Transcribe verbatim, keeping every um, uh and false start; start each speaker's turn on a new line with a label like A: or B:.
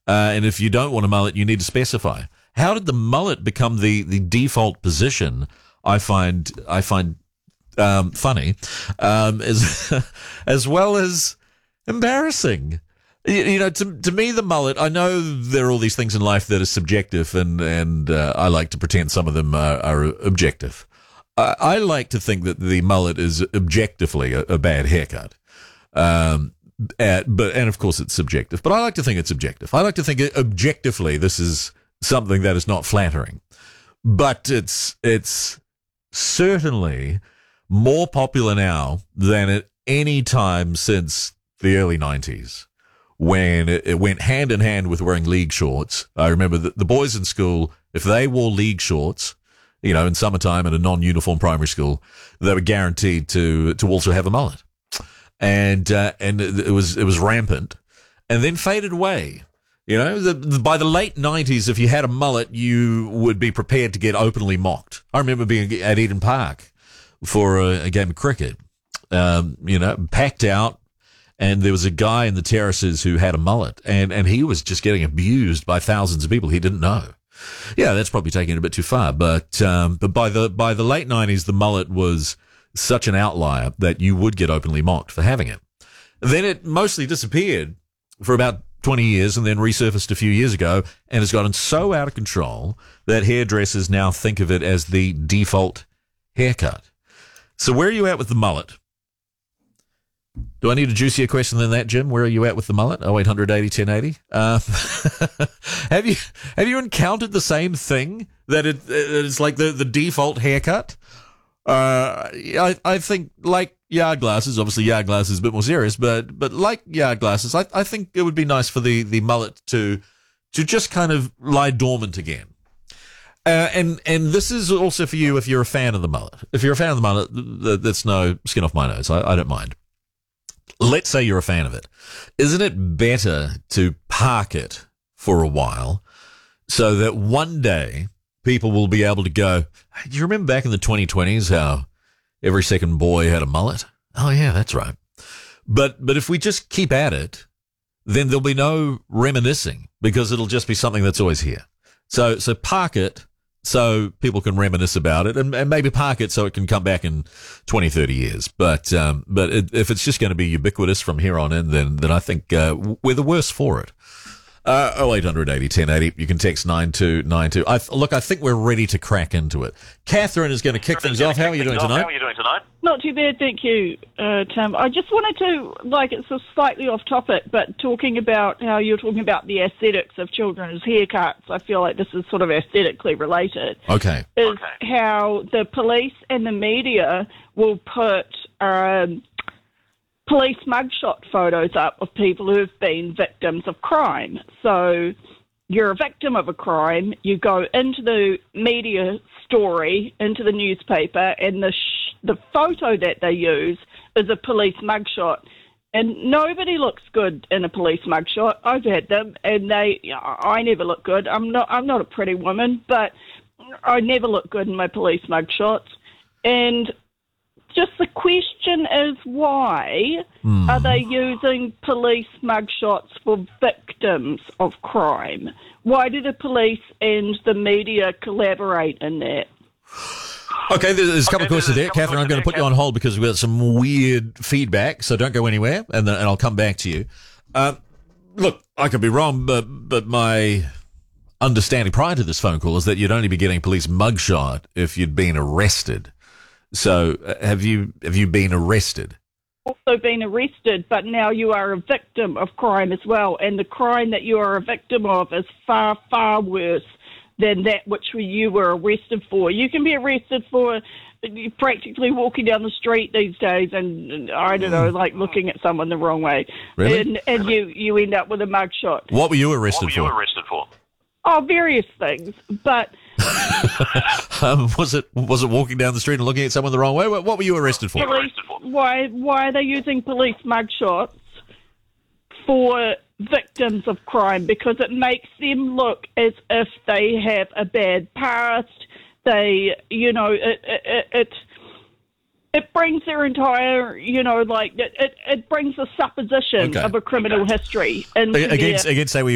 A: Uh, and if you don't want a mullet, you need to specify. How did the mullet become the, the default position? I find I find um, funny, um, as as well as embarrassing. You, you know, to to me, the mullet. I know there are all these things in life that are subjective, and and uh, I like to pretend some of them are, are objective. I, I like to think that the mullet is objectively a, a bad haircut. Um, at, but and of course it's subjective. But I like to think it's objective. I like to think objectively this is something that is not flattering. But it's it's certainly more popular now than at any time since the early nineties, when it, it went hand in hand with wearing league shorts. I remember that the boys in school, if they wore league shorts, you know, in summertime at a non-uniform primary school, they were guaranteed to to also have a mullet. And uh, and it was it was rampant, and then faded away. You know, the, the, by the late nineties, if you had a mullet, you would be prepared to get openly mocked. I remember being at Eden Park for a, a game of cricket, um, you know, packed out, and there was a guy in the terraces who had a mullet, and, and he was just getting abused by thousands of people he didn't know. Yeah, that's probably taking it a bit too far, but um, but by the by the late nineties, the mullet was such an outlier that you would get openly mocked for having it. Then it mostly disappeared for about twenty years and then resurfaced a few years ago, and has gotten so out of control that hairdressers now think of it as the default haircut. So where are you at with the mullet? Do I need a juicier question than that, Jim? Where are you at with the mullet? oh eight hundred eighty ten eighty. Uh, have you have you encountered the same thing, that it it's like the, the default haircut? Uh, I, I think, like yard glasses, obviously yard glasses is a bit more serious, but, but like yard glasses, I, I think it would be nice for the, the mullet to, to just kind of lie dormant again. Uh, and, and this is also for you if you're a fan of the mullet. If you're a fan of the mullet, that's no skin off my nose. I, I don't mind. Let's say you're a fan of it. Isn't it better to park it for a while so that one day people will be able to go, hey, do you remember back in the twenty twenties how every second boy had a mullet? Oh, yeah, that's right. But but if we just keep at it, then there'll be no reminiscing, because it'll just be something that's always here. So so park it so people can reminisce about it, and, and maybe park it so it can come back in twenty, thirty years. But um, but it, if it's just going to be ubiquitous from here on in, then, then I think uh, we're the worse for it. Uh, oh eight hundred eighty ten eighty. You can text nine two nine two. I, look, I think we're ready to crack into it. Catherine is going to kick things off. How are you doing tonight?
B: How are you doing tonight?
C: Not too bad, thank you, uh, Tim. I just wanted to, like, it's a slightly off topic, but talking about how you're talking about the aesthetics of children's haircuts, I feel like this is sort of aesthetically related.
A: Okay.
C: Is
B: Okay.
C: how the police and the media will put um, police mugshot photos up of people who have been victims of crime. So you're a victim of a crime, you go into the media story, into the newspaper, and the sh- the photo that they use is a police mugshot. And nobody looks good in a police mugshot. I've had them, and they, I never look good. I'm not, I'm not a pretty woman, but I never look good in my police mugshots. And just the question is, why
A: Hmm.
C: are they using police mugshots for victims of crime? Why do the police and the media collaborate in that?
A: Okay, there's a couple
B: Okay,
A: of questions
B: there's
A: there.
B: a couple
A: Catherine, I'm going to put you on hold because we've got some weird feedback, so don't go anywhere, and, then, and I'll come back to you. Uh, look, I could be wrong, but but my understanding prior to this phone call is that you'd only be getting a police mugshot if you'd been arrested. So uh, have you have you been arrested?
C: Also been arrested, but now you are a victim of crime as well, and the crime that you are a victim of is far, far worse than that which you were arrested for. You can be arrested for practically walking down the street these days and, I don't know, like looking at someone the wrong way.
A: Really?
C: And, and you, you end up with a mugshot.
A: What were you arrested
B: What were you
A: for?
B: arrested for?
C: Oh, various things, but
A: um, was it was it walking down the street and looking at someone the wrong way? What, what were you arrested for?
C: police, why, why are they using police mugshots for victims of crime? Because it makes them look as if they have a bad past. They, you know, it it it, it brings their entire, you know, like it, it, it brings a supposition
A: Okay.
C: of a criminal history into
A: Against
C: their
A: against say we